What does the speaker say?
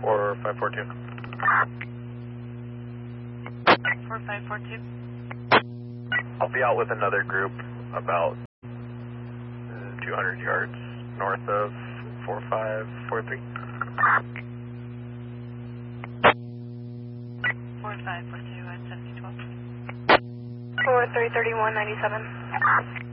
4542. 4542. I'll be out with another group about 200 yards north of 4543. 4542 at 7012. 433197.